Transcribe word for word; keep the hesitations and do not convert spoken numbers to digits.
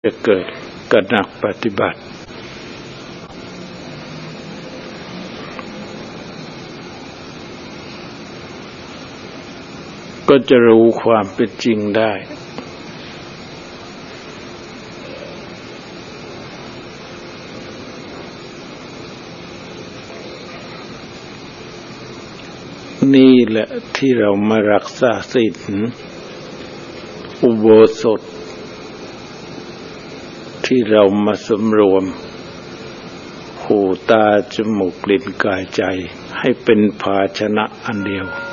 จะเกิดกระหนักปฏิบัติก็จะรู้ความเป็นจริงได้นี่แหละที่เรามารักษาศีลอุโบสถที่เรามาสำรวมหูตาจมูกลิ้นกายใจให้เป็นภาชนะอันเดียว